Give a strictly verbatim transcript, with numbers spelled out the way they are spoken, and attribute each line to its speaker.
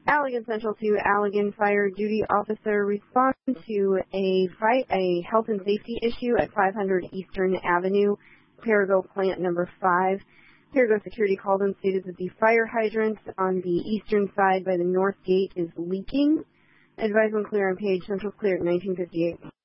Speaker 1: Allegan Central to Allegan Fire Duty Officer responds to a fight, a health and safety issue at five hundred Eastern Avenue, Perigo Plant Number five. Perigo Security called and stated that the fire hydrant on the eastern side by the north gate is leaking. Advise when clear on page. Central clear at nineteen fifty-eight.